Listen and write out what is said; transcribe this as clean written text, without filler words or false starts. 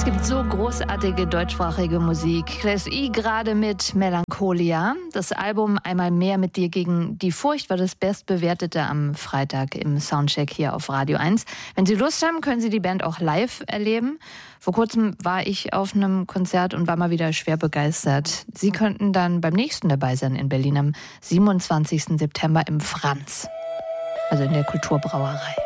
gibt so großartige deutschsprachige Musik. Class E gerade mit Melancholia. Das Album Einmal mehr mit dir gegen die Furcht war das bestbewertete am Freitag im Soundcheck hier auf Radio 1. Wenn Sie Lust haben, können Sie die Band auch live erleben. Vor kurzem war ich auf einem Konzert und war mal wieder schwer begeistert. Sie könnten dann beim nächsten dabei sein in Berlin am 27. September im Franz, also in der Kulturbrauerei.